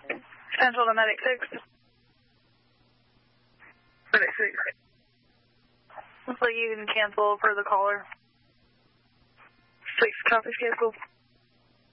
Central to Medic 6. Medic 6. Looks like you can cancel for the caller. 6 copies, cancel.